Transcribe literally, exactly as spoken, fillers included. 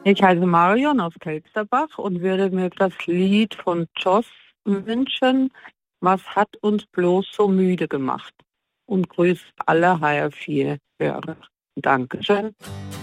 Ich heiße Marion aus Kelsterbach und würde mir das Lied von Joss wünschen, Was hat uns bloß so müde gemacht? Und grüße alle H R vier Hörer. Dankeschön.